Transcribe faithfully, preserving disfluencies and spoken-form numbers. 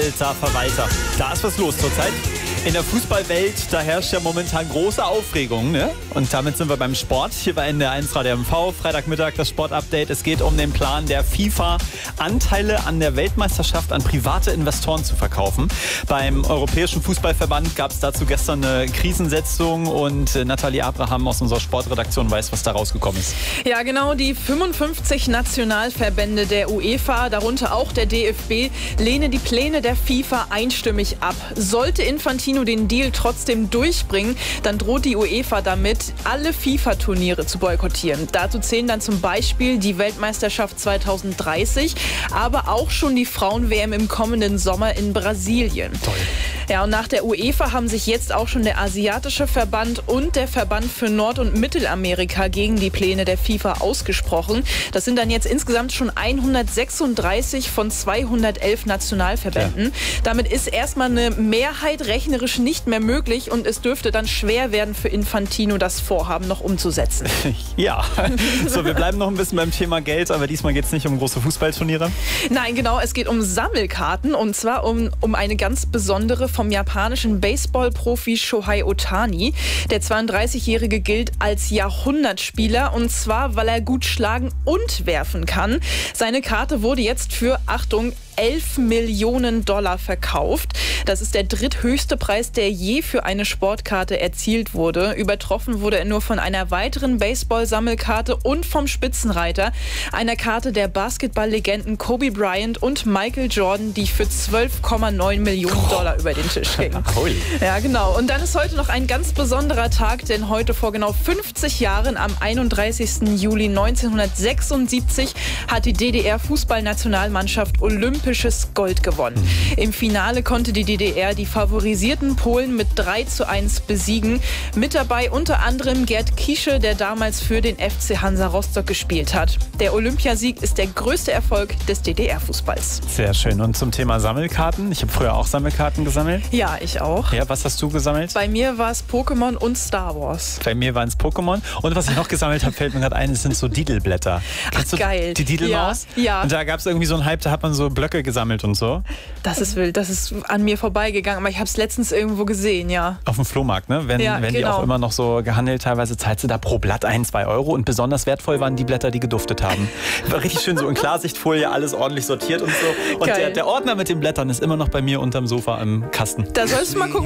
Alter Verwalter. Da ist was los zurzeit. In der Fußballwelt, da herrscht ja momentan große Aufregung, ne? Und damit sind wir beim Sport. Hier bei N D R eins Radio M V, Freitagmittag das Sportupdate. Es geht um den Plan der FIFA, Anteile an der Weltmeisterschaft an private Investoren zu verkaufen. Beim Europäischen Fußballverband gab es dazu gestern eine Krisensitzung und Nathalie Abraham aus unserer Sportredaktion weiß, was da rausgekommen ist. Ja, genau. Die fünfundfünfzig Nationalverbände der UEFA, darunter auch der D F B, lehnen die Pläne der FIFA einstimmig ab. Sollte Infantino den Deal trotzdem durchbringen, dann droht die UEFA damit, alle FIFA-Turniere zu boykottieren. Dazu zählen dann zum Beispiel die Weltmeisterschaft zweitausenddreißig, aber auch schon die Frauen-W M im kommenden Sommer in Brasilien. Toll. Ja, und nach der UEFA haben sich jetzt auch schon der Asiatische Verband und der Verband für Nord- und Mittelamerika gegen die Pläne der FIFA ausgesprochen. Das sind dann jetzt insgesamt schon hundertsechsunddreißig von zweihundertelf Nationalverbänden. Ja. Damit ist erstmal eine Mehrheit rechnerisch nicht mehr möglich und es dürfte dann schwer werden für Infantino, das Vorhaben noch umzusetzen. Ja, so, wir bleiben noch ein bisschen beim Thema Geld, aber diesmal geht es nicht um große Fußballturniere. Nein, genau, es geht um Sammelkarten und zwar um, um eine ganz besondere vom japanischen Baseball-Profi Shohei Ohtani. Der zweiunddreißigjährige gilt als Jahrhundertspieler und zwar, weil er gut schlagen und werfen kann. Seine Karte wurde jetzt für, Achtung, elf Millionen Dollar verkauft. Das ist der dritthöchste Preis, der je für eine Sportkarte erzielt wurde. Übertroffen wurde er nur von einer weiteren Baseball-Sammelkarte und vom Spitzenreiter, einer Karte der Basketball-Legenden Kobe Bryant und Michael Jordan, die für zwölf Komma neun Millionen Dollar über den Tisch ging. Ja, genau. Und dann ist heute noch ein ganz besonderer Tag, denn heute vor genau fünfzig Jahren, am einunddreißigsten Juli neunzehnhundertsechsundsiebzig, hat die D D R-Fußballnationalmannschaft Olympisches Gold gewonnen. Im Finale konnte die D D R die favorisierten Polen mit drei zu eins besiegen. Mit dabei unter anderem Gerd Kiesche, der damals für den F C Hansa Rostock gespielt hat. Der Olympiasieg ist der größte Erfolg des D D R-Fußballs. Sehr schön. Und zum Thema Sammelkarten? Ich habe früher auch Sammelkarten gesammelt. Ja, ich auch. Ja, was hast du gesammelt? Bei mir war es Pokémon und Star Wars. Bei mir waren es Pokémon. Und was ich noch gesammelt habe, fällt mir gerade ein, es sind so Didelblätter. Ach, geil. Die Didelmaus? Ja, ja. Und da gab es irgendwie so einen Hype, da hat man so Blöcke gesammelt und so. Das ist wild, das ist an mir vorbeigegangen, aber ich habe es letztens irgendwo gesehen, ja. Auf dem Flohmarkt, ne? Wenn, ja, wenn genau. die auch immer noch so gehandelt, teilweise zahlst du da pro Blatt ein, zwei Euro und besonders wertvoll waren die Blätter, die geduftet haben. War richtig schön so in Klarsichtfolie, alles ordentlich sortiert und so. Und der, der Ordner mit den Blättern ist immer noch bei mir unterm Sofa im Kasten. Da sollst du mal gucken,